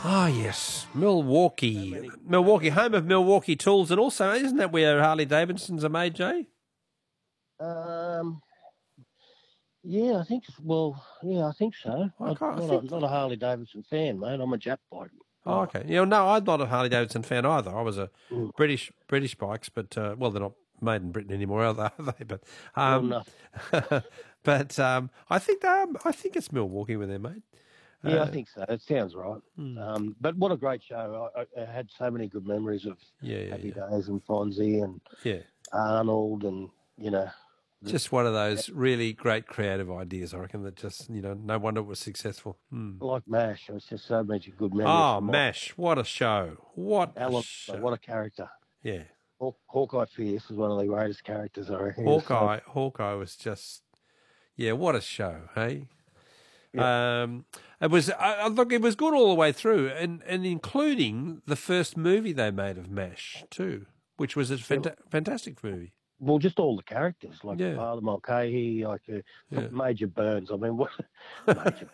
Ah, yes, Milwaukee. Milwaukee, home of Milwaukee Tools, and also, isn't that where Harley Davidsons are made, Jay? Um, yeah, I think. Well, yeah, I think so. I I'm can't, I think. not a Harley Davidson fan, mate. I'm a Jap bike. Oh, okay. Yeah, no, I'm not a Harley Davidson fan either. I was a Mm. British bikes, but well, they're not made in Britain anymore, are they? But Well, nothing. I think it's Milwaukee where they're made. Yeah, I think so. It sounds right. Hmm. But what a great show! I had so many good memories of Happy Days and Fonzie and Yeah. Arnold, and Just one of those really great creative ideas, I reckon, that just, no wonder it was successful. like MASH. It's just so many good memories. Oh, from MASH, what a show. What Alan, a show. what a character. Yeah. Hawkeye Fierce was one of the greatest characters, I reckon. Hawkeye was just, what a show, hey? Yeah. It was, look, it was good all the way through, and including the first movie they made of MASH, too, which was a fantastic movie. Well, just all the characters, like Yeah. Father Mulcahy, like Major Burns. I mean, what Major?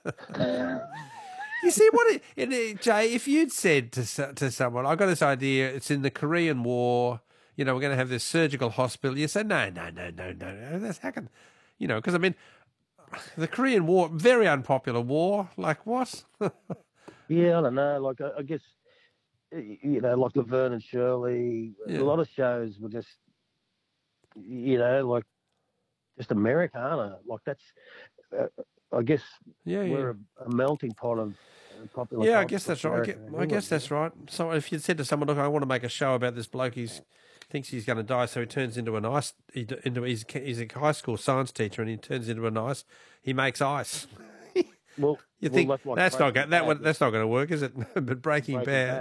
You see, Jay, if you'd said to someone, I've got this idea, it's in the Korean War, we're going to have this surgical hospital, you say, no, that's how can, because, I mean, the Korean War, very unpopular war, like what? Yeah, I don't know, like, I guess, like Laverne and Shirley, a lot of shows were just, like, just Americana, like that's, I guess we're a melting pot of popular culture. I guess that's right. I guess that's right. So if you'd said to someone, look, I want to make a show about this bloke, thinks he's going to die, so he turns into an ice, he's a high school science teacher, and he turns into an ice, he makes ice. Well, you think that's not going to work, is it? But Breaking Bad.